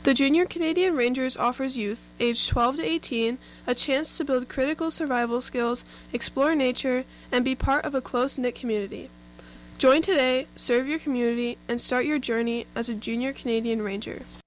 The Junior Canadian Rangers offers youth, aged 12 to 18, a chance to build critical survival skills, explore nature, and be part of a close-knit community. Join today, serve your community, and start your journey as a Junior Canadian Ranger.